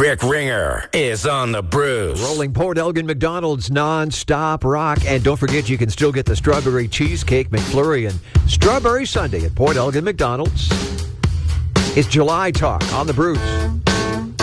Rick Ringer is on the Bruce. Rolling Port Elgin McDonald's non-stop rock. And don't forget, you can still get the strawberry cheesecake McFlurry and strawberry sundae at Port Elgin McDonald's. It's July Talk on the Bruce.